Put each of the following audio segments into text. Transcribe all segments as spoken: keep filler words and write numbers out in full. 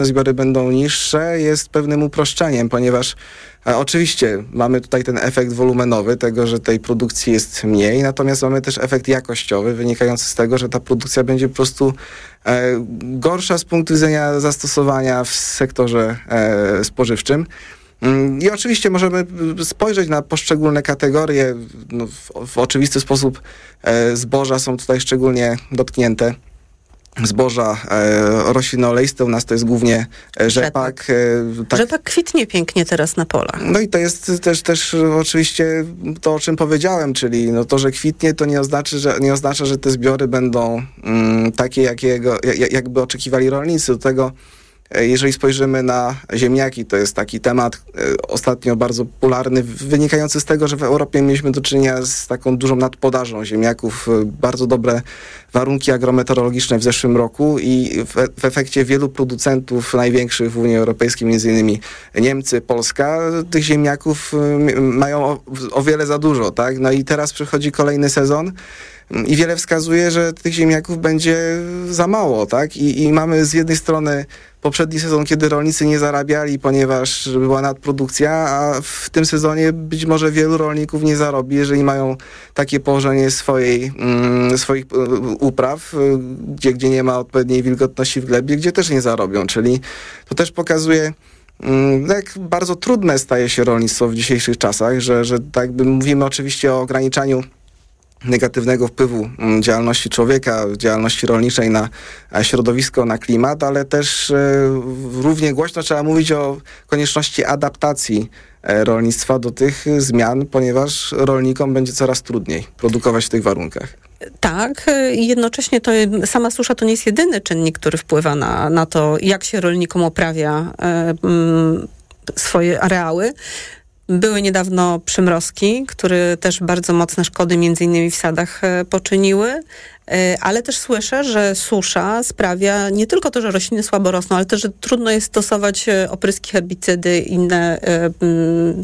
zbiory będą niższe, jest pewnym uproszczeniem, ponieważ a oczywiście mamy tutaj ten efekt wolumenowy tego, że tej produkcji jest mniej, natomiast mamy też efekt jakościowy wynikający z tego, że ta produkcja będzie po prostu e, gorsza z punktu widzenia zastosowania w sektorze e, spożywczym. I oczywiście możemy spojrzeć na poszczególne kategorie. No, w, w oczywisty sposób e, zboża są tutaj szczególnie dotknięte. Zboża e, roślinoleiste, u nas to jest głównie e, rzepak. E, tak. Rzepak kwitnie pięknie teraz na polach. No i to jest też, też oczywiście to, o czym powiedziałem, czyli no to, że kwitnie, to nie oznacza, że, nie oznacza, że te zbiory będą mm, takie, jakiego, jak, jakby oczekiwali rolnicy. Do tego, jeżeli spojrzymy na ziemniaki, to jest taki temat e, ostatnio bardzo popularny, wynikający z tego, że w Europie mieliśmy do czynienia z taką dużą nadpodażą ziemniaków, e, bardzo dobre warunki agrometeorologiczne w zeszłym roku i w, w efekcie wielu producentów największych w Unii Europejskiej, między innymi Niemcy, Polska, tych ziemniaków e, mają o, o wiele za dużo, tak? No i teraz przychodzi kolejny sezon i wiele wskazuje, że tych ziemniaków będzie za mało, tak? I, i mamy z jednej strony poprzedni sezon, kiedy rolnicy nie zarabiali, ponieważ była nadprodukcja, a w tym sezonie być może wielu rolników nie zarobi, jeżeli mają takie położenie swojej, mm, swoich upraw, gdzie, gdzie nie ma odpowiedniej wilgotności w glebie, gdzie też nie zarobią. Czyli to też pokazuje, mm, jak bardzo trudne staje się rolnictwo w dzisiejszych czasach, że, że tak jakby mówimy oczywiście o ograniczaniu negatywnego wpływu działalności człowieka, działalności rolniczej na środowisko, na klimat, ale też e, równie głośno trzeba mówić o konieczności adaptacji e, rolnictwa do tych zmian, ponieważ rolnikom będzie coraz trudniej produkować w tych warunkach. Tak, i jednocześnie to sama susza to nie jest jedyny czynnik, który wpływa na, na to, jak się rolnikom oprawia e, m, swoje areały. Były niedawno przymrozki, które też bardzo mocne szkody między innymi w sadach poczyniły, ale też słyszę, że susza sprawia nie tylko to, że rośliny słabo rosną, ale też, że trudno jest stosować opryski, herbicydy, inne mm,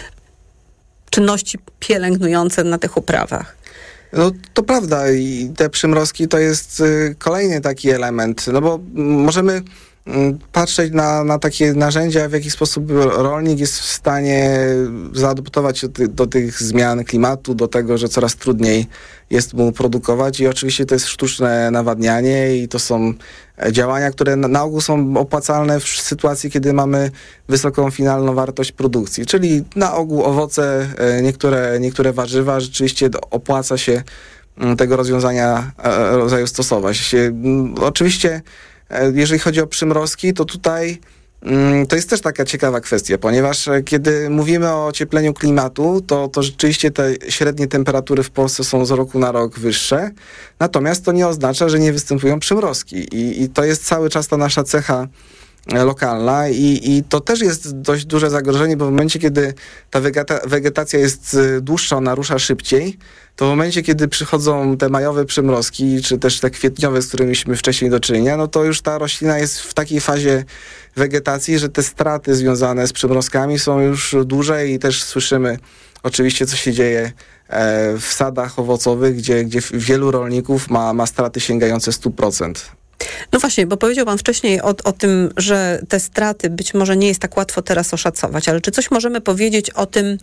czynności pielęgnujące na tych uprawach. No to prawda i te przymrozki to jest kolejny taki element, no bo możemy patrzeć na, na takie narzędzia, w jaki sposób rolnik jest w stanie zaadoptować się do, do tych zmian klimatu, do tego, że coraz trudniej jest mu produkować i oczywiście to jest sztuczne nawadnianie i to są działania, które na, na ogół są opłacalne w sytuacji, kiedy mamy wysoką finalną wartość produkcji, czyli na ogół owoce, niektóre, niektóre warzywa, rzeczywiście opłaca się tego rozwiązania rodzaju stosować. Oczywiście jeżeli chodzi o przymrozki, to tutaj mm, to jest też taka ciekawa kwestia, ponieważ kiedy mówimy o ociepleniu klimatu, to, to rzeczywiście te średnie temperatury w Polsce są z roku na rok wyższe, natomiast to nie oznacza, że nie występują przymrozki i, i to jest cały czas ta nasza cecha lokalna i, i to też jest dość duże zagrożenie, bo w momencie, kiedy ta wegeta- wegetacja jest dłuższa, ona rusza szybciej, to w momencie, kiedy przychodzą te majowe przymrozki, czy też te kwietniowe, z którymi mieliśmy wcześniej do czynienia, no to już ta roślina jest w takiej fazie wegetacji, że te straty związane z przymrozkami są już duże i też słyszymy oczywiście, co się dzieje e, w sadach owocowych, gdzie, gdzie wielu rolników ma, ma straty sięgające sto procent. No właśnie, bo powiedział pan wcześniej o, o tym, że te straty być może nie jest tak łatwo teraz oszacować, ale czy coś możemy powiedzieć o tym,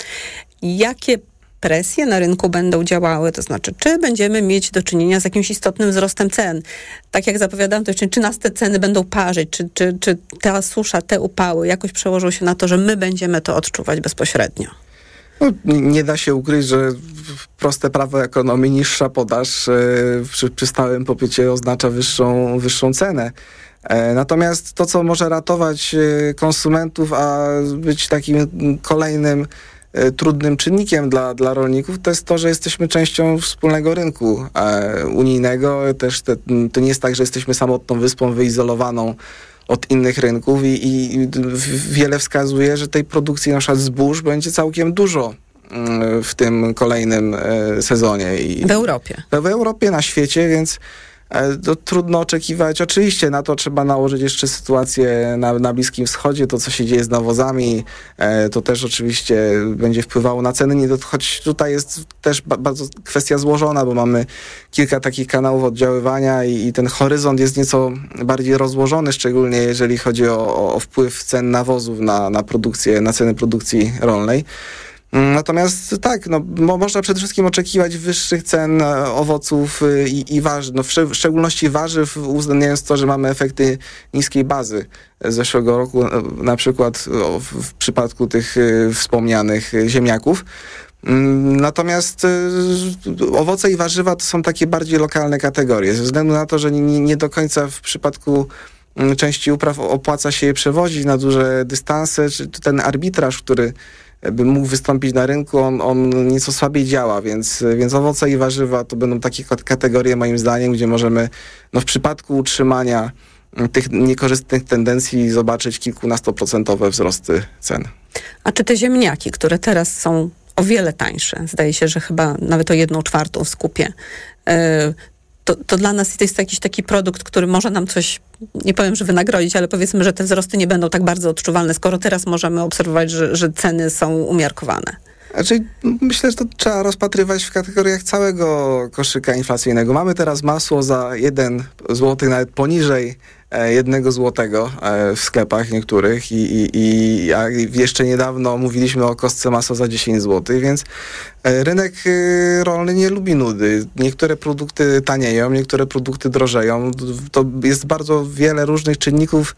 jakie presje na rynku będą działały, to znaczy, czy będziemy mieć do czynienia z jakimś istotnym wzrostem cen? Tak jak zapowiadałam, to jeszcze, czy nas te ceny będą parzyć, czy, czy, czy ta susza, te upały jakoś przełożą się na to, że my będziemy to odczuwać bezpośrednio? No, nie da się ukryć, że proste prawo ekonomii, niższa podaż yy, przy, przy stałym popycie oznacza wyższą, wyższą cenę. E, natomiast to, co może ratować yy, konsumentów, a być takim kolejnym yy, trudnym czynnikiem dla, dla rolników, to jest to, że jesteśmy częścią wspólnego rynku e, unijnego. Też te, to nie jest tak, że jesteśmy samotną wyspą wyizolowaną od innych rynków i, i wiele wskazuje, że tej produkcji na przykład zbóż będzie całkiem dużo w tym kolejnym sezonie. I w Europie. W Europie, na świecie, więc To trudno oczekiwać. Oczywiście na to trzeba nałożyć jeszcze sytuację na, na Bliskim Wschodzie, to co się dzieje z nawozami, to też oczywiście będzie wpływało na ceny, nie, choć tutaj jest też ba, bardzo kwestia złożona, bo mamy kilka takich kanałów oddziaływania i, i ten horyzont jest nieco bardziej rozłożony, szczególnie jeżeli chodzi o, o wpływ cen nawozów na, na produkcję, na ceny produkcji rolnej. Natomiast tak, no, mo, można przede wszystkim oczekiwać wyższych cen owoców i, i warzyw, no, w, w szczególności warzyw, uwzględniając to, że mamy efekty niskiej bazy z zeszłego roku, na przykład o, w, w przypadku tych y, wspomnianych ziemniaków. Natomiast y, owoce i warzywa to są takie bardziej lokalne kategorie, ze względu na to, że nie, nie do końca w przypadku y, części upraw opłaca się je przewozić na duże dystanse, czy ten arbitraż, który by mógł wystąpić na rynku, on, on nieco słabiej działa, więc, więc owoce i warzywa to będą takie kategorie moim zdaniem, gdzie możemy no, w przypadku utrzymania tych niekorzystnych tendencji zobaczyć kilkunastoprocentowe wzrosty cen. A czy te ziemniaki, które teraz są o wiele tańsze, zdaje się, że chyba nawet o jedną czwartą w skupie, yy, To, to dla nas to jest jakiś taki produkt, który może nam coś, nie powiem, że wynagrodzić, ale powiedzmy, że te wzrosty nie będą tak bardzo odczuwalne, skoro teraz możemy obserwować, że, że ceny są umiarkowane. Znaczy, myślę, że to trzeba rozpatrywać w kategoriach całego koszyka inflacyjnego. Mamy teraz masło za jeden złoty, nawet poniżej jednego złotego w sklepach niektórych i, i, i a jeszcze niedawno mówiliśmy o kostce masła za dziesięć złotych, więc rynek rolny nie lubi nudy. Niektóre produkty tanieją, niektóre produkty drożeją. To jest bardzo wiele różnych czynników,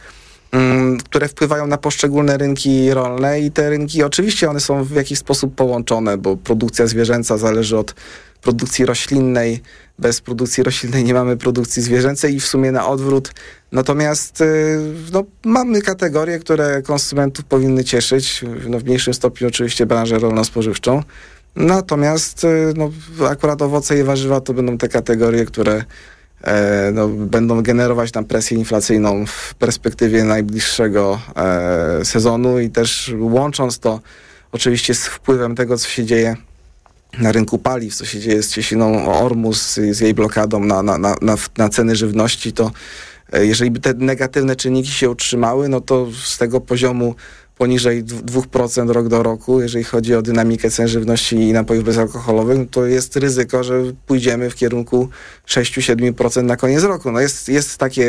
które wpływają na poszczególne rynki rolne i te rynki oczywiście one są w jakiś sposób połączone, bo produkcja zwierzęca zależy od produkcji roślinnej. Bez produkcji roślinnej nie mamy produkcji zwierzęcej i w sumie na odwrót. Natomiast no, mamy kategorie, które konsumentów powinny cieszyć, no, w mniejszym stopniu oczywiście branżę rolno-spożywczą. Natomiast no, akurat owoce i warzywa to będą te kategorie, które e, no, będą generować nam presję inflacyjną w perspektywie najbliższego e, sezonu i też łącząc to oczywiście z wpływem tego, co się dzieje na rynku paliw, co się dzieje z Ciesiną Ormus, z jej blokadą na, na, na, na ceny żywności, to jeżeli by te negatywne czynniki się utrzymały, no to z tego poziomu poniżej dwa procent rok do roku, jeżeli chodzi o dynamikę cen żywności i napojów bezalkoholowych, no to jest ryzyko, że pójdziemy w kierunku sześć do siedmiu procent na koniec roku. No jest, jest takie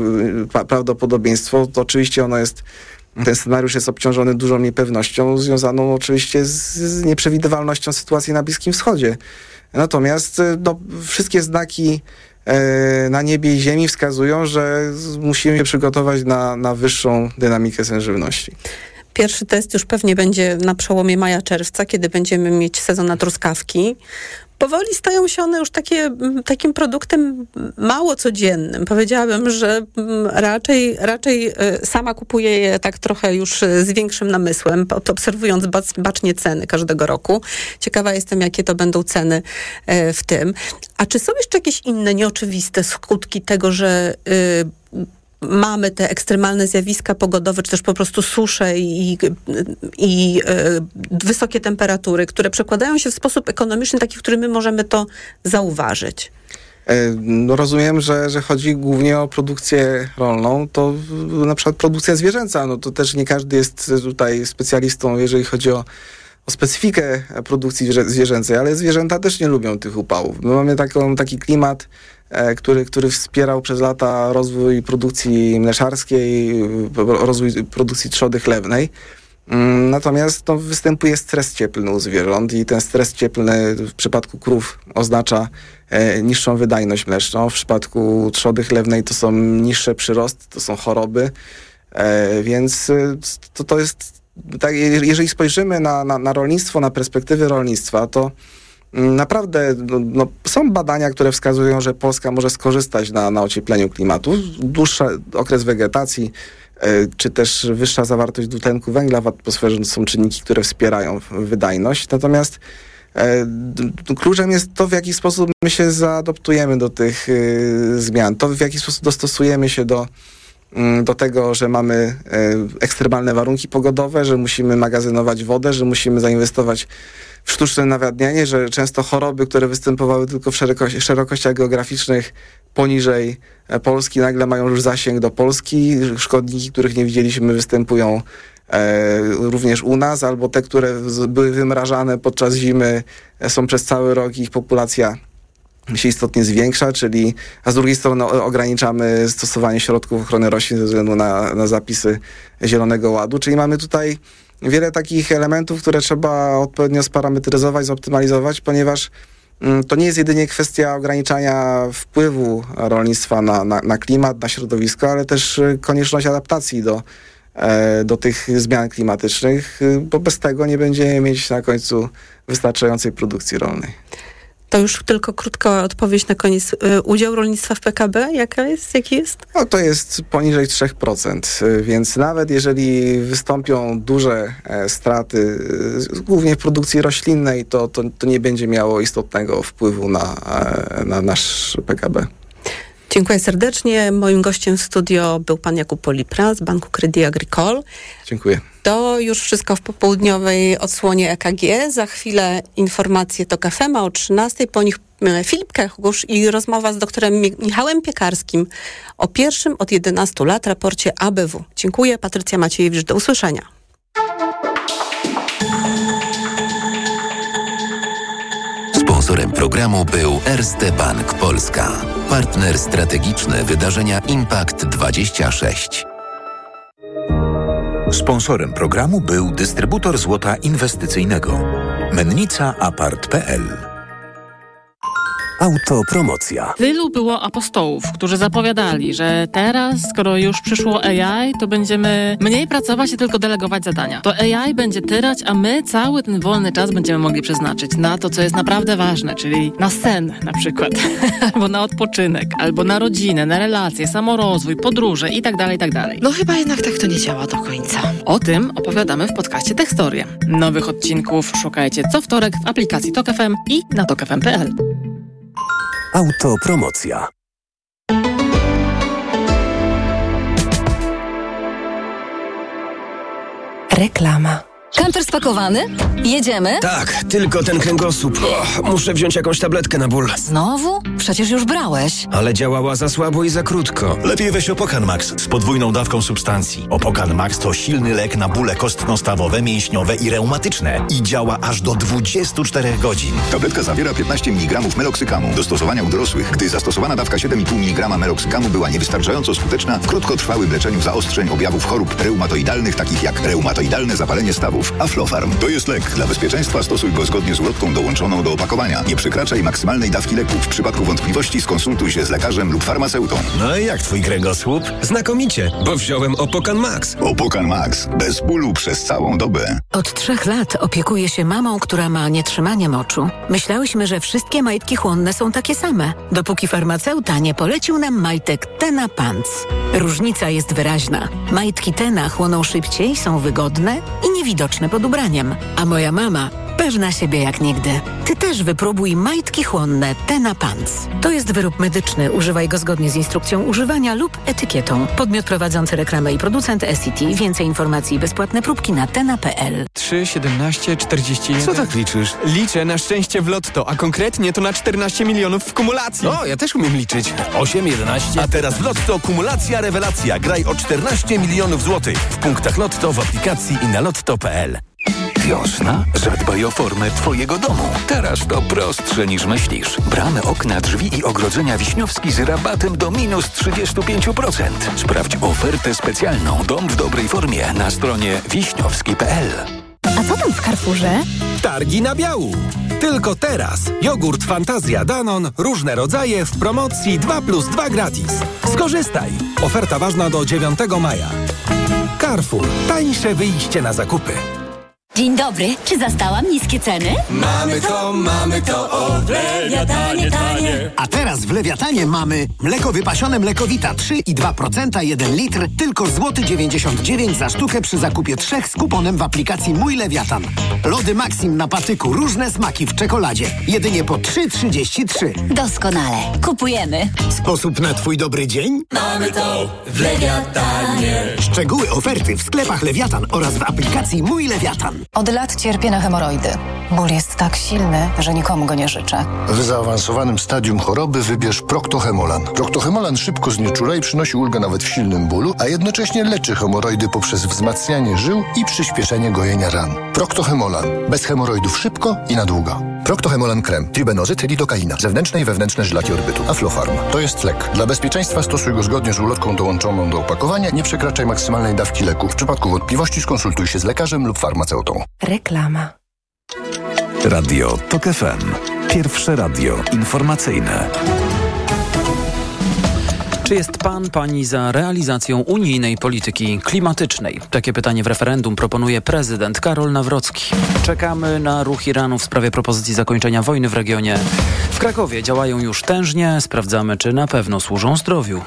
y, prawdopodobieństwo, to oczywiście ono jest Ten scenariusz jest obciążony dużą niepewnością, związaną oczywiście z, z nieprzewidywalnością sytuacji na Bliskim Wschodzie. Natomiast no, wszystkie znaki e, na niebie i ziemi wskazują, że musimy się przygotować na, na wyższą dynamikę cen żywności. Pierwszy test już pewnie będzie na przełomie maja-czerwca, kiedy będziemy mieć sezon na truskawki. Powoli stają się one już takie, takim produktem mało codziennym. Powiedziałabym, że raczej, raczej sama kupuję je tak trochę już z większym namysłem, obserwując bacznie ceny każdego roku. Ciekawa jestem, jakie to będą ceny w tym. A czy są jeszcze jakieś inne nieoczywiste skutki tego, że mamy te ekstremalne zjawiska pogodowe, czy też po prostu susze i, i y, wysokie temperatury, które przekładają się w sposób ekonomiczny, taki, w którym my możemy to zauważyć? No rozumiem, że, że chodzi głównie o produkcję rolną, to na przykład produkcja zwierzęca, no to też nie każdy jest tutaj specjalistą, jeżeli chodzi o o specyfikę produkcji zwierzęcej, ale zwierzęta też nie lubią tych upałów. My mamy taką, taki klimat, e, który, który wspierał przez lata rozwój produkcji mleczarskiej, rozwój produkcji trzody chlewnej. Mm, natomiast no, występuje stres cieplny u zwierząt i ten stres cieplny w przypadku krów oznacza e, niższą wydajność mleczną. W przypadku trzody chlewnej to są niższe przyrosty, to są choroby, e, więc to, to jest tak, jeżeli spojrzymy na, na, na rolnictwo, na perspektywy rolnictwa, to naprawdę no, no, są badania, które wskazują, że Polska może skorzystać na, na ociepleniu klimatu. Dłuższy okres wegetacji, y, czy też wyższa zawartość dwutlenku węgla w atmosferze to są czynniki, które wspierają wydajność. Natomiast y, kluczem jest to, w jaki sposób my się zaadoptujemy do tych y, zmian, to w jaki sposób dostosujemy się do do tego, że mamy e, ekstremalne warunki pogodowe, że musimy magazynować wodę, że musimy zainwestować w sztuczne nawadnianie, że często choroby, które występowały tylko w szeroko- szerokościach geograficznych, poniżej Polski nagle mają już zasięg do Polski. Szkodniki, których nie widzieliśmy, występują e, również u nas, albo te, które z, były wymrażane podczas zimy, e, są przez cały rok i ich populacja się istotnie zwiększa, czyli a z drugiej strony ograniczamy stosowanie środków ochrony roślin ze względu na, na zapisy Zielonego Ładu, czyli mamy tutaj wiele takich elementów, które trzeba odpowiednio sparametryzować, zoptymalizować, ponieważ mm, to nie jest jedynie kwestia ograniczania wpływu rolnictwa na, na, na klimat, na środowisko, ale też konieczność adaptacji do, e, do tych zmian klimatycznych, bo bez tego nie będziemy mieć na końcu wystarczającej produkcji rolnej. To już tylko krótka odpowiedź na koniec. Udział rolnictwa w P K B jaka jest, jaki jest? No to jest poniżej trzy procent, więc nawet jeżeli wystąpią duże straty, głównie w produkcji roślinnej, to, to, to nie będzie miało istotnego wpływu na, na nasz P K B. Dziękuję serdecznie. Moim gościem w studio był pan Jakub Polipra z Banku Crédit Agricole. Dziękuję. To już wszystko w popołudniowej odsłonie E K G. Za chwilę informacje TOK F M, a o trzynastej po nich Filip Kechusz i rozmowa z doktorem Michałem Piekarskim o pierwszym od jedenastu lat raporcie A B W. Dziękuję. Patrycja Maciejewicz. Do usłyszenia. Sponsorem programu był Erste Bank Polska. Partner strategiczny wydarzenia Impact dwadzieścia sześć. Sponsorem programu był dystrybutor złota inwestycyjnego Mennica Apart kropka p l. Autopromocja. Wielu było apostołów, którzy zapowiadali, że teraz, skoro już przyszło A I, to będziemy mniej pracować i tylko delegować zadania. To A I będzie tyrać, a my cały ten wolny czas będziemy mogli przeznaczyć na to, co jest naprawdę ważne, czyli na sen na przykład, albo na odpoczynek, albo na rodzinę, na relacje, samorozwój, podróże i tak dalej, i tak dalej. No chyba jednak tak to nie działa do końca. O tym opowiadamy w podcaście Tekstorie. Nowych odcinków szukajcie co wtorek w aplikacji TOK F M i na tok f m kropka p l. Autopromocja. Reklama. Kamper spakowany? Jedziemy? Tak, tylko ten kręgosłup. Oh, muszę wziąć jakąś tabletkę na ból. Znowu? Przecież już brałeś. Ale działała za słabo i za krótko. Lepiej weź Opokan Max z podwójną dawką substancji. Opokan Max to silny lek na bóle kostno-stawowe, mięśniowe i reumatyczne. I działa aż do dwudziestu czterech godzin. Tabletka zawiera piętnaście miligramów meloksykamu. Do stosowania u dorosłych, gdy zastosowana dawka siedem i pół miligrama meloksykamu była niewystarczająco skuteczna w krótkotrwałym leczeniu zaostrzeń objawów chorób reumatoidalnych, takich jak reumatoidalne zapalenie stawów. Aflofarm to jest lek. Dla bezpieczeństwa stosuj go zgodnie z ulotką dołączoną do opakowania. Nie przekraczaj maksymalnej dawki leku. W przypadku wątpliwości skonsultuj się z lekarzem lub farmaceutą. No i jak twój kręgosłup? Znakomicie, bo wziąłem Opokan Max. Opokan Max. Bez bólu przez całą dobę. Od trzech lat opiekuję się mamą, która ma nietrzymanie moczu. Myślałyśmy, że wszystkie majtki chłonne są takie same, dopóki farmaceuta nie polecił nam majtek Tena Pants. Różnica jest wyraźna. Majtki Tena chłoną szybciej, są wygodne i niewidoczne pod ubraniem. A moja mama pewna siebie jak nigdy. Ty też wypróbuj majtki chłonne Tena Pants. To jest wyrób medyczny. Używaj go zgodnie z instrukcją używania lub etykietą. Podmiot prowadzący reklamę i producent S C T. Więcej informacji i bezpłatne próbki na tena kropka p l. trzy, siedemnaście, czterdzieści jeden. Co tak liczysz? Liczę na szczęście w lotto, a konkretnie to na czternaście milionów w kumulacji. O, ja też umiem liczyć. osiem, jedenaście. A teraz w Lotto kumulacja rewelacja. Graj o czternaście milionów złotych w punktach Lotto, w aplikacji i na lotto kropka p l. Wiosna? Zadbaj o formę twojego domu. Teraz to prostsze niż myślisz. Bramy, okna, drzwi i ogrodzenia Wiśniowski z rabatem do minus trzydzieści pięć procent. Sprawdź ofertę specjalną Dom w dobrej formie na stronie wiśniowski kropka p l. A co tam w Carrefourze? Targi na biału. Tylko teraz. Jogurt Fantazja Danon, różne rodzaje w promocji dwa plus dwa gratis. Skorzystaj. Oferta ważna do dziewiątego maja. Carrefour. Tańsze wyjście na zakupy. Dzień dobry, czy zastałam niskie ceny? Mamy to, mamy to, o w Lewiatanie tanie. A teraz w Lewiatanie mamy mleko wypasione Mlekowita trzy i dwa procent, jeden litr, tylko złoty dziewięćdziesiąt dziewięć za sztukę przy zakupie trzech z kuponem w aplikacji Mój Lewiatan. Lody Maxim na patyku, różne smaki w czekoladzie, jedynie po trzy trzydzieści trzy. Doskonale, kupujemy. Sposób na twój dobry dzień? Mamy to w Lewiatanie. Szczegóły oferty w sklepach Lewiatan oraz w aplikacji Mój Lewiatan. Od lat cierpię na hemoroidy. Ból jest tak silny, że nikomu go nie życzę. W zaawansowanym stadium choroby wybierz Proctohemolan. Proctohemolan szybko znieczula i przynosi ulgę nawet w silnym bólu, a jednocześnie leczy hemoroidy poprzez wzmacnianie żył i przyspieszenie gojenia ran. Proctohemolan. Bez hemoroidów szybko i na długo. Proctohemolan krem. Tribenozyt, lidokaina. Zewnętrzne i wewnętrzne żylaki odbytu. Aflofarm. To jest lek. Dla bezpieczeństwa stosuj go zgodnie z ulotką dołączoną do opakowania. Nie przekraczaj maksymalnej dawki leku. W przypadku wątpliwości skonsultuj się z lekarzem lub farmaceutą. Reklama. Radio TOK F M. Pierwsze radio informacyjne. Czy jest pan, pani za realizacją unijnej polityki klimatycznej? Takie pytanie w referendum proponuje prezydent Karol Nawrocki. Czekamy na ruch Iranu w sprawie propozycji zakończenia wojny w regionie. W Krakowie działają już tężnie. Sprawdzamy, czy na pewno służą zdrowiu.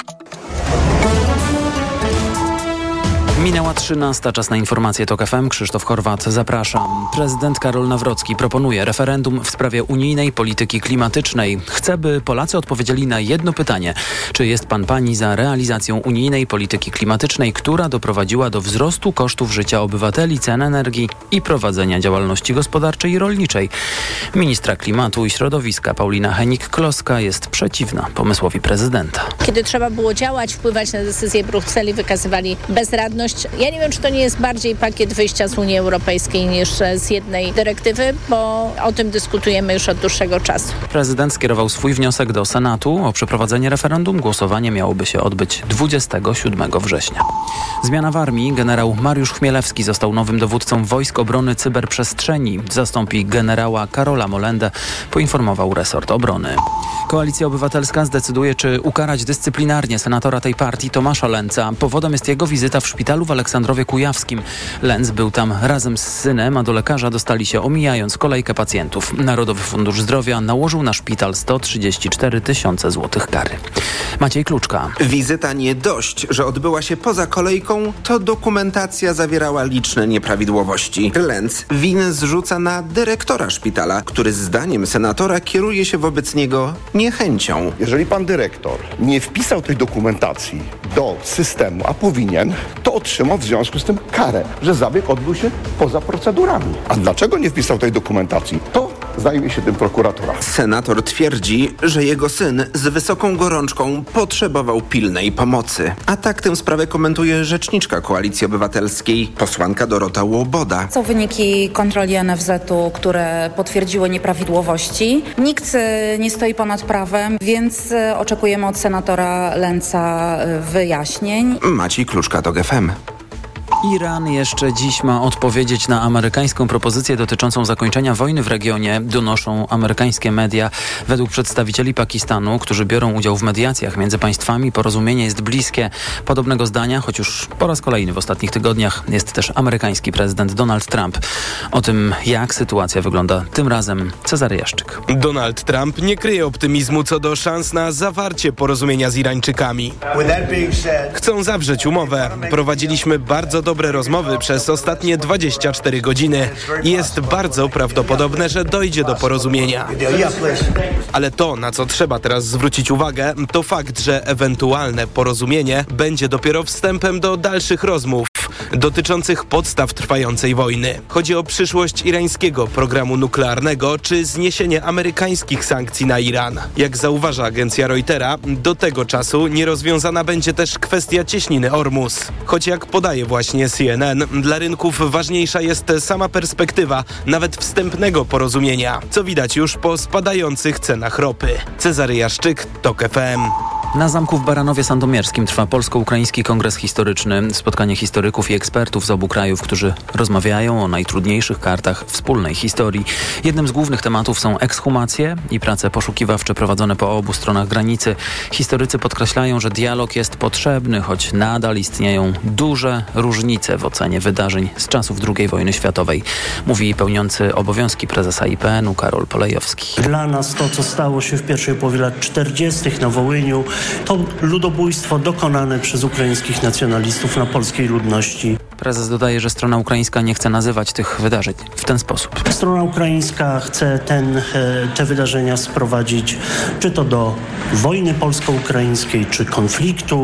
Minęła trzynasta, czas na informacje TOK F M. Krzysztof Horwat, zapraszam. Prezydent Karol Nawrocki proponuje referendum w sprawie unijnej polityki klimatycznej. Chce, by Polacy odpowiedzieli na jedno pytanie. Czy jest pan, pani za realizacją unijnej polityki klimatycznej, która doprowadziła do wzrostu kosztów życia obywateli, cen energii i prowadzenia działalności gospodarczej i rolniczej? Ministra klimatu i środowiska Paulina Henik-Kloska jest przeciwna pomysłowi prezydenta. Kiedy trzeba było działać, wpływać na decyzje Brukseli, wykazywali bezradność. Ja nie wiem, czy to nie jest bardziej pakiet wyjścia z Unii Europejskiej niż z jednej dyrektywy, bo o tym dyskutujemy już od dłuższego czasu. Prezydent skierował swój wniosek do Senatu o przeprowadzenie referendum. Głosowanie miałoby się odbyć dwudziestego siódmego września. Zmiana w armii. Generał Mariusz Chmielewski został nowym dowódcą Wojsk Obrony Cyberprzestrzeni. Zastąpi generała Karola Molendę, poinformował resort obrony. Koalicja Obywatelska zdecyduje, czy ukarać dyscyplinarnie senatora tej partii Tomasza Lęca. Powodem jest jego wizyta w szpitalu w Aleksandrowie Kujawskim. Lęc był tam razem z synem, a do lekarza dostali się omijając kolejkę pacjentów. Narodowy Fundusz Zdrowia nałożył na szpital sto trzydzieści cztery tysiące złotych kary. Maciej Kluczka. Wizyta nie dość, że odbyła się poza kolejką, to dokumentacja zawierała liczne nieprawidłowości. Lęc winę zrzuca na dyrektora szpitala, który zdaniem senatora kieruje się wobec niego niechęcią. Jeżeli pan dyrektor nie wpisał tej dokumentacji do systemu, a powinien, to otrzymał w związku z tym karę, że zabieg odbył się poza procedurami. A dlaczego nie wpisał tej dokumentacji? To zajmie się tym prokuratura. Senator twierdzi, że jego syn z wysoką gorączką potrzebował pilnej pomocy. A tak tę sprawę komentuje rzeczniczka Koalicji Obywatelskiej, posłanka Dorota Łoboda. Są wyniki kontroli N F Z-u, które potwierdziły nieprawidłowości. Nikt nie stoi ponad prawem, więc oczekujemy od senatora Lęca wyjaśnień. Maciej Kluczka, TOK F M. Iran jeszcze dziś ma odpowiedzieć na amerykańską propozycję dotyczącą zakończenia wojny w regionie, donoszą amerykańskie media. Według przedstawicieli Pakistanu, którzy biorą udział w mediacjach między państwami, porozumienie jest bliskie. Podobnego zdania, choć już po raz kolejny w ostatnich tygodniach, jest też amerykański prezydent Donald Trump. O tym, jak sytuacja wygląda tym razem, Cezary Jaszczyk. Donald Trump nie kryje optymizmu co do szans na zawarcie porozumienia z Irańczykami. Chcą zawrzeć umowę. Prowadziliśmy bardzo dobre rozmowy przez ostatnie dwadzieścia cztery godziny i jest bardzo prawdopodobne, że dojdzie do porozumienia. Ale to, na co trzeba teraz zwrócić uwagę, to fakt, że ewentualne porozumienie będzie dopiero wstępem do dalszych rozmów dotyczących podstaw trwającej wojny. Chodzi o przyszłość irańskiego programu nuklearnego czy zniesienie amerykańskich sankcji na Iran. Jak zauważa agencja Reutera, do tego czasu nierozwiązana będzie też kwestia cieśniny Ormus. Choć jak podaje właśnie C N N, dla rynków ważniejsza jest sama perspektywa nawet wstępnego porozumienia, co widać już po spadających cenach ropy. Cezary Jaszczyk, TOK F M. Na zamku w Baranowie Sandomierskim trwa polsko-ukraiński kongres historyczny. Spotkanie historyków i ekspertów z obu krajów, którzy rozmawiają o najtrudniejszych kartach wspólnej historii. Jednym z głównych tematów są ekshumacje i prace poszukiwawcze prowadzone po obu stronach granicy. Historycy podkreślają, że dialog jest potrzebny, choć nadal istnieją duże różnice w ocenie wydarzeń z czasów drugiej wojny światowej. Mówi pełniący obowiązki prezesa I P N u Karol Polejowski. Dla nas to, co stało się w pierwszej połowie lat czterdziestych na Wołyniu, to ludobójstwo dokonane przez ukraińskich nacjonalistów na polskiej ludności. Prezes dodaje, że strona ukraińska nie chce nazywać tych wydarzeń w ten sposób. Strona ukraińska chce ten, te wydarzenia sprowadzić czy to do wojny polsko-ukraińskiej, czy konfliktu.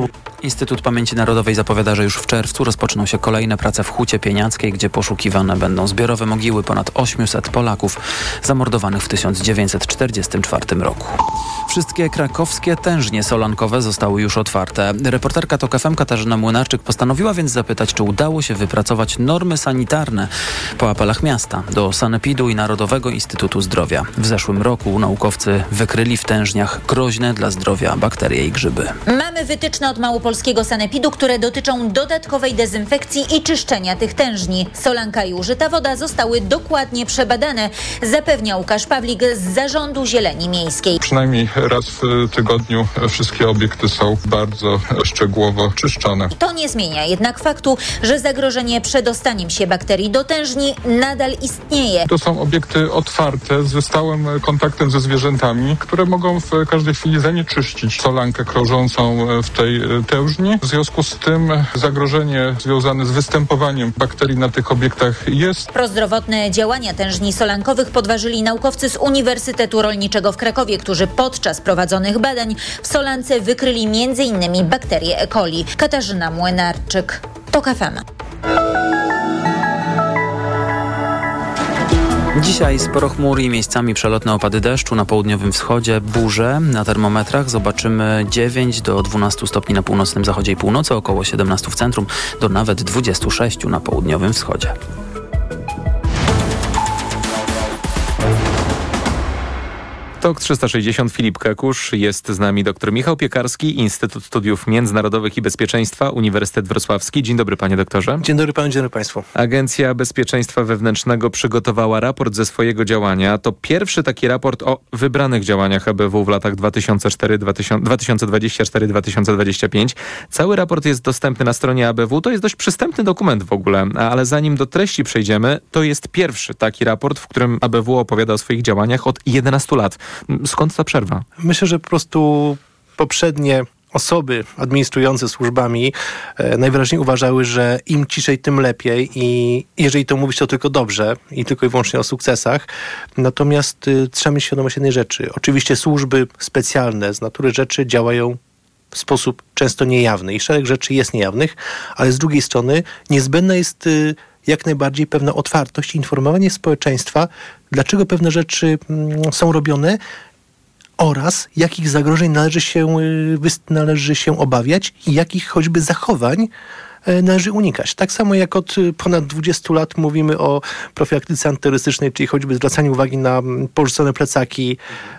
Instytut Pamięci Narodowej zapowiada, że już w czerwcu rozpoczną się kolejne prace w Hucie Pieniackiej, gdzie poszukiwane będą zbiorowe mogiły ponad ośmiuset Polaków zamordowanych w tysiąc dziewięćset czterdziestym czwartym roku. Wszystkie krakowskie tężnie solankowe zostały już otwarte. Reporterka TOK F M Katarzyna Młynarczyk postanowiła więc zapytać, czy udało się wypracować normy sanitarne po apelach miasta do Sanepidu i Narodowego Instytutu Zdrowia. W zeszłym roku naukowcy wykryli w tężniach groźne dla zdrowia bakterie i grzyby. Mamy wytyczne od małopolskiego Sanepidu, które dotyczą dodatkowej dezynfekcji i czyszczenia tych tężni. Solanka i użyta woda zostały dokładnie przebadane, zapewnia Łukasz Pawlik z Zarządu Zieleni Miejskiej. Przynajmniej raz w tygodniu wszystkie obiekty są bardzo szczegółowo czyszczone. To nie zmienia jednak faktu, że zagrożenie przedostaniem się bakterii do tężni nadal istnieje. To są obiekty otwarte ze stałym kontaktem ze zwierzętami, które mogą w każdej chwili zanieczyścić solankę krążącą w tej tężni. W związku z tym zagrożenie związane z występowaniem bakterii na tych obiektach jest. Prozdrowotne działania tężni solankowych podważyli naukowcy z Uniwersytetu Rolniczego w Krakowie, którzy podczas prowadzonych badań w solance wykryli między innymi bakterię E. coli. Katarzyna Młynarczyk, TOK F M. Dzisiaj sporo chmur i miejscami przelotne opady deszczu, na południowym wschodzie burze. Na termometrach zobaczymy dziewięć do dwunastu stopni na północnym zachodzie i północy, około siedemnaście w centrum, do nawet dwudziestu sześciu na południowym wschodzie. TOK trzysta sześćdziesiąt, Filip Kekusz, jest z nami dr Michał Piekarski, Instytut Studiów Międzynarodowych i Bezpieczeństwa, Uniwersytet Wrocławski. Dzień dobry, panie doktorze. Dzień dobry panu, dzień dobry państwu. Agencja Bezpieczeństwa Wewnętrznego przygotowała raport ze swojego działania. To pierwszy taki raport o wybranych działaniach A B W w latach dwa tysiące dwudziestym czwartym do dwa tysiące dwudziestego piątego. Cały raport jest dostępny na stronie A B W. To jest dość przystępny dokument w ogóle, ale zanim do treści przejdziemy, to jest pierwszy taki raport, w którym A B W opowiada o swoich działaniach od jedenastu lat. Skąd ta przerwa? Myślę, że po prostu poprzednie osoby administrujące służbami e, najwyraźniej uważały, że im ciszej, tym lepiej i jeżeli to mówić, to tylko dobrze i tylko i wyłącznie o sukcesach. Natomiast y, trzeba mieć świadomość jednej rzeczy. Oczywiście służby specjalne z natury rzeczy działają w sposób często niejawny i szereg rzeczy jest niejawnych, ale z drugiej strony niezbędna jest y, jak najbardziej pewna otwartość i informowanie społeczeństwa, dlaczego pewne rzeczy mm, są robione oraz jakich zagrożeń należy się, należy się obawiać i jakich choćby zachowań należy unikać. Tak samo jak od ponad dwudziestu lat mówimy o profilaktyce antyterrorystycznej, czyli choćby zwracaniu uwagi na porzucone plecaki.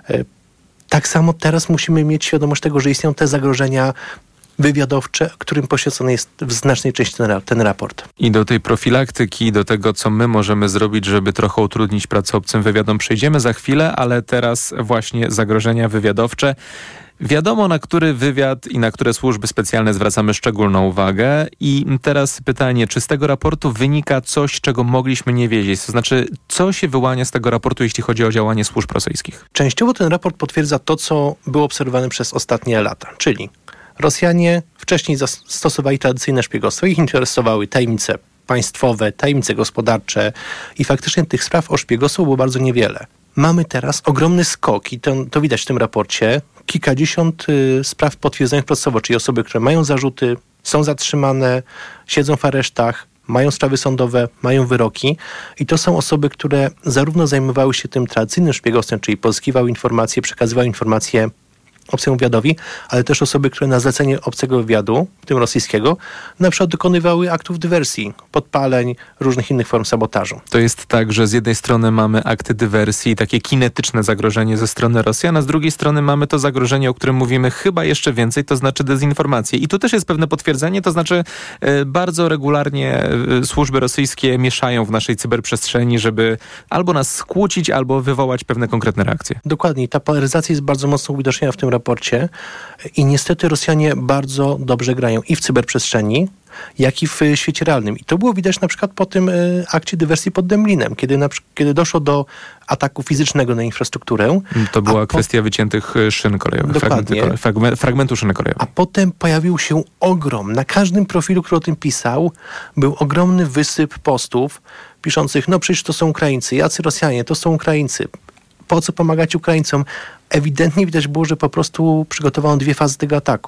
Tak samo teraz musimy mieć świadomość tego, że istnieją te zagrożenia wywiadowcze, którym poświęcony jest w znacznej części ten, ten raport. I do tej profilaktyki, do tego, co my możemy zrobić, żeby trochę utrudnić pracę obcym wywiadom, przejdziemy za chwilę, ale teraz właśnie zagrożenia wywiadowcze. Wiadomo, na który wywiad i na które służby specjalne zwracamy szczególną uwagę. I teraz pytanie, czy z tego raportu wynika coś, czego mogliśmy nie wiedzieć? To znaczy, co się wyłania z tego raportu, jeśli chodzi o działanie służb rosyjskich? Częściowo ten raport potwierdza to, co było obserwowane przez ostatnie lata, czyli Rosjanie wcześniej zastosowali tradycyjne szpiegostwo. Ich interesowały tajemnice państwowe, tajemnice gospodarcze i faktycznie tych spraw o szpiegostwo było bardzo niewiele. Mamy teraz ogromny skok i to, to widać w tym raporcie. Kilkadziesiąt y, spraw potwierdzonych procesowo, czyli osoby, które mają zarzuty, są zatrzymane, siedzą w aresztach, mają sprawy sądowe, mają wyroki i to są osoby, które zarówno zajmowały się tym tradycyjnym szpiegostwem, czyli pozyskiwały informacje, przekazywały informacje obcemu wywiadowi, ale też osoby, które na zlecenie obcego wywiadu, w tym rosyjskiego, na przykład dokonywały aktów dywersji, podpaleń, różnych innych form sabotażu. To jest tak, że z jednej strony mamy akty dywersji, takie kinetyczne zagrożenie ze strony Rosjan, a z drugiej strony mamy to zagrożenie, o którym mówimy chyba jeszcze więcej, to znaczy dezinformację. I tu też jest pewne potwierdzenie, to znaczy e, bardzo regularnie e, służby rosyjskie mieszają w naszej cyberprzestrzeni, żeby albo nas skłócić, albo wywołać pewne konkretne reakcje. Dokładnie. Ta polaryzacja jest bardzo mocno uwidoczniona w tym raporcie i niestety Rosjanie bardzo dobrze grają i w cyberprzestrzeni, jak i w świecie realnym. I to było widać na przykład po tym y, akcie dywersji pod Demlinem, kiedy, na, kiedy doszło do ataku fizycznego na infrastrukturę. To była kwestia po... wyciętych szyn kolejowych, Dokładnie. fragmentu, fragmentu szyny kolejowej. A potem pojawił się ogrom, na każdym profilu, który o tym pisał, był ogromny wysyp postów piszących, no przecież to są Ukraińcy, jacy Rosjanie, to są Ukraińcy. Po co pomagać Ukraińcom? Ewidentnie widać było, że po prostu przygotowano dwie fazy tego ataku.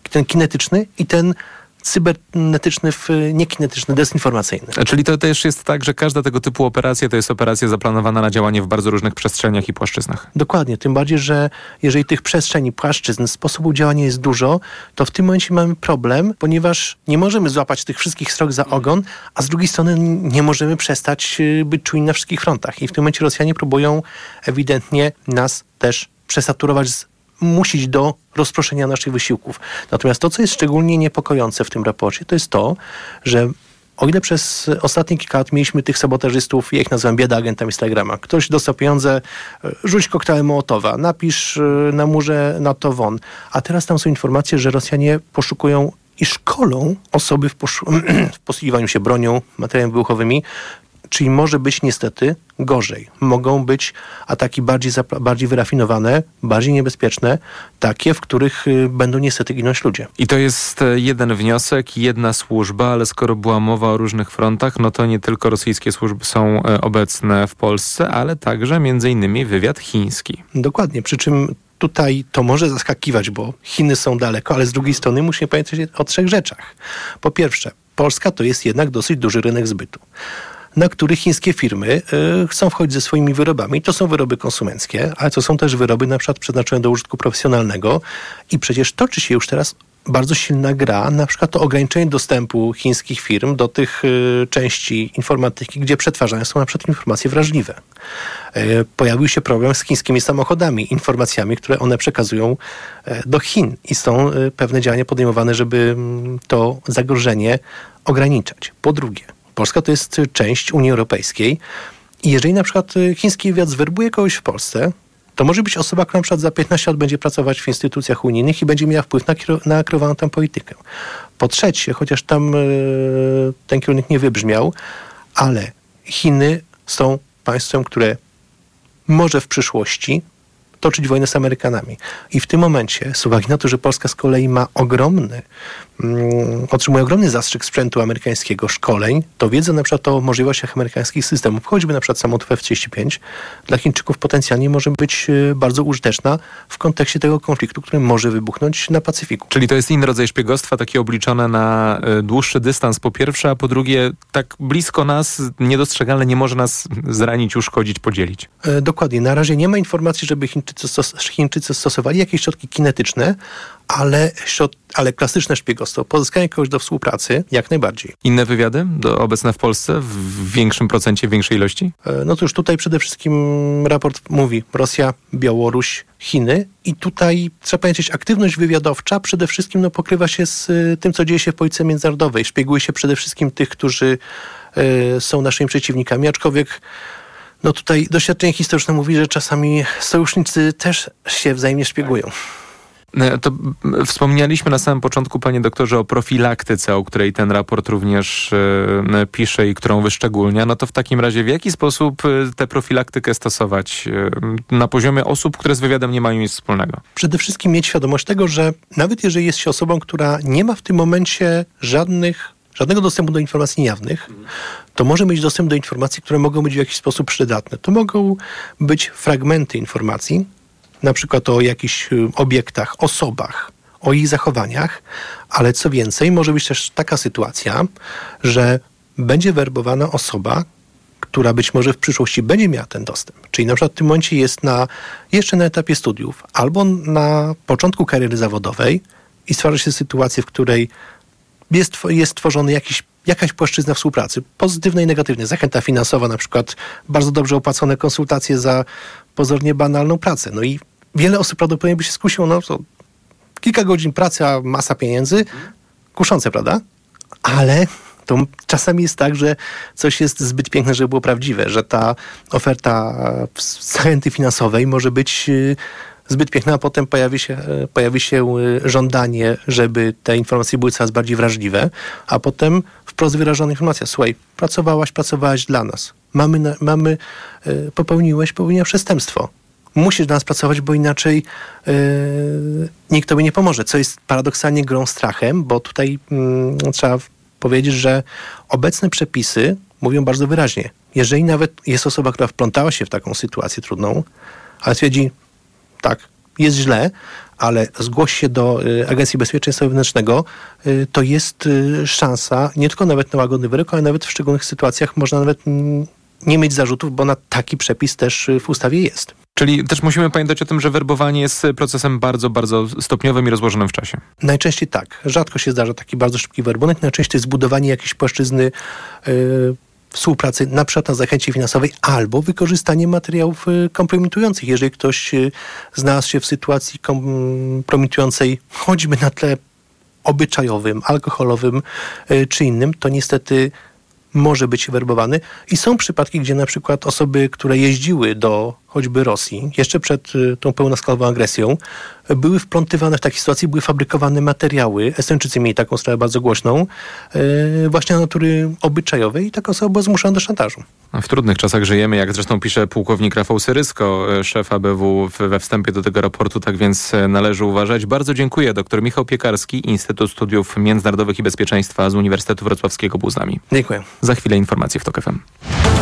ten kinetyczny i ten cybernetyczny, niekinetyczny, dezinformacyjny. Czyli to też jest tak, że każda tego typu operacja to jest operacja zaplanowana na działanie w bardzo różnych przestrzeniach i płaszczyznach. Dokładnie, tym bardziej, że jeżeli tych przestrzeni, płaszczyzn, sposobów działania jest dużo, to w tym momencie mamy problem, ponieważ nie możemy złapać tych wszystkich srok za ogon, a z drugiej strony nie możemy przestać być czujni na wszystkich frontach. I w tym momencie Rosjanie próbują ewidentnie nas też przesaturować, musić do rozproszenia naszych wysiłków. Natomiast to, co jest szczególnie niepokojące w tym raporcie, to jest to, że o ile przez ostatnie kilka lat mieliśmy tych sabotażystów, ja ich nazywam bieda agentami z Telegrama. Ktoś dostał pieniądze, rzuć koktajl Mołotowa, napisz na murze NATO won. A teraz tam są informacje, że Rosjanie poszukują i szkolą osoby w, poszu- w posługiwaniu się bronią, materiałami wybuchowymi. Czyli może być niestety gorzej. Mogą być ataki bardziej, zapla- bardziej wyrafinowane, bardziej niebezpieczne, takie, w których y, będą niestety ginąć ludzie. I to jest jeden wniosek, jedna służba, ale skoro była mowa o różnych frontach, no to nie tylko rosyjskie służby są y, obecne w Polsce, ale także między innymi wywiad chiński. Dokładnie, przy czym tutaj to może zaskakiwać, bo Chiny są daleko, ale z drugiej strony musimy pamiętać o trzech rzeczach. Po pierwsze, Polska to jest jednak dosyć duży rynek zbytu, na który chińskie firmy y, chcą wchodzić ze swoimi wyrobami. To są wyroby konsumenckie, ale to są też wyroby na przykład przeznaczone do użytku profesjonalnego i przecież toczy się już teraz bardzo silna gra, na przykład to ograniczenie dostępu chińskich firm do tych y, części informatyki, gdzie przetwarzane są na przykład informacje wrażliwe. Y, pojawił się problem z chińskimi samochodami, informacjami, które one przekazują y, do Chin i są y, pewne działania podejmowane, żeby y, to zagrożenie ograniczać. Po drugie, Polska to jest część Unii Europejskiej i jeżeli na przykład chiński wywiad zwerbuje kogoś w Polsce, to może być osoba, która na przykład za piętnaście lat będzie pracować w instytucjach unijnych i będzie miała wpływ na, na kierowaną tam politykę. Po trzecie, chociaż tam yy, ten kierunek nie wybrzmiał, ale Chiny są państwem, które może w przyszłości toczyć wojnę z Amerykanami. I w tym momencie, z uwagi na to, że Polska z kolei ma ogromny, um, otrzymuje ogromny zastrzyk sprzętu amerykańskiego, szkoleń, to wiedza na przykład o możliwościach amerykańskich systemów, choćby na przykład samolotów F trzydzieści pięć, dla Chińczyków potencjalnie może być y, bardzo użyteczna w kontekście tego konfliktu, który może wybuchnąć na Pacyfiku. Czyli to jest inny rodzaj szpiegostwa, takie obliczone na y, dłuższy dystans po pierwsze, a po drugie tak blisko nas, niedostrzegalne, nie może nas zranić, uszkodzić, podzielić. Y, dokładnie. Na razie nie ma informacji, żeby Chińczycy Chińczycy stosowali jakieś środki kinetyczne, ale, środ- ale klasyczne szpiegostwo, pozyskanie kogoś do współpracy, jak najbardziej. Inne wywiady do, obecne w Polsce w większym procencie, w większej ilości? No to już tutaj przede wszystkim raport mówi Rosja, Białoruś, Chiny i tutaj trzeba powiedzieć, aktywność wywiadowcza przede wszystkim no, pokrywa się z y, tym, co dzieje się w polityce międzynarodowej. Szpieguje się przede wszystkim tych, którzy y, są naszymi przeciwnikami, aczkolwiek no tutaj doświadczenie historyczne mówi, że czasami sojusznicy też się wzajemnie szpiegują. To wspomnieliśmy na samym początku, panie doktorze, o profilaktyce, o której ten raport również e, pisze i którą wyszczególnia. No to w takim razie w jaki sposób tę profilaktykę stosować e, na poziomie osób, które z wywiadem nie mają nic wspólnego? Przede wszystkim mieć świadomość tego, że nawet jeżeli jest się osobą, która nie ma w tym momencie żadnych żadnego dostępu do informacji niejawnych, to może mieć dostęp do informacji, które mogą być w jakiś sposób przydatne. To mogą być fragmenty informacji, na przykład o jakichś obiektach, osobach, o ich zachowaniach, ale co więcej, może być też taka sytuacja, że będzie werbowana osoba, która być może w przyszłości będzie miała ten dostęp. Czyli na przykład w tym momencie jest na, jeszcze na etapie studiów albo na początku kariery zawodowej i stwarza się sytuację, w której Jest, jest tworzony jakiś, jakaś płaszczyzna współpracy, pozytywna i negatywna. Zachęta finansowa, na przykład bardzo dobrze opłacone konsultacje za pozornie banalną pracę. No i wiele osób prawdopodobnie by się skusiło, no to kilka godzin pracy, a masa pieniędzy. Kuszące, prawda? Ale to czasami jest tak, że coś jest zbyt piękne, żeby było prawdziwe, że ta oferta zachęty finansowej może być zbyt piękna, a potem pojawi się, pojawi się żądanie, żeby te informacje były coraz bardziej wrażliwe, a potem wprost wyrażona informacja: słuchaj, pracowałaś, pracowałaś dla nas. Mamy, na, mamy popełniłeś, popełniłaś przestępstwo. Musisz dla nas pracować, bo inaczej yy, nikt tobie nie pomoże. Co jest paradoksalnie grą strachem, bo tutaj yy, trzeba powiedzieć, że obecne przepisy mówią bardzo wyraźnie. Jeżeli nawet jest osoba, która wplątała się w taką sytuację trudną, ale twierdzi: tak, jest źle, ale zgłoś się do y, Agencji Bezpieczeństwa Wewnętrznego, y, to jest y, szansa nie tylko nawet na łagodny wyrok, ale nawet w szczególnych sytuacjach można nawet mm, nie mieć zarzutów, bo na taki przepis też y, w ustawie jest. Czyli też musimy pamiętać o tym, że werbowanie jest procesem bardzo, bardzo stopniowym i rozłożonym w czasie. Najczęściej tak. Rzadko się zdarza taki bardzo szybki werbunek. Najczęściej zbudowanie jakiejś płaszczyzny y, współpracy na przykład na zachęcie finansowej albo wykorzystanie materiałów y, kompromitujących. Jeżeli ktoś y, znalazł się w sytuacji kompromitującej choćby na tle obyczajowym, alkoholowym y, czy innym, to niestety może być werbowany. I są przypadki, gdzie na przykład osoby, które jeździły do choćby Rosji, jeszcze przed y, tą pełnoskalową agresją, y, były wplątywane w takie sytuacje, były fabrykowane materiały. Estończycy mieli taką sprawę bardzo głośną, y, właśnie natury obyczajowej i taka osoba była zmuszona do szantażu. W trudnych czasach żyjemy, jak zresztą pisze pułkownik Rafał Syrysko, szef A B W we wstępie do tego raportu, tak więc należy uważać. Bardzo dziękuję. Doktor Michał Piekarski, Instytut Studiów Międzynarodowych i Bezpieczeństwa z Uniwersytetu Wrocławskiego był z nami. Dziękuję. Za chwilę informacje w TOK F M.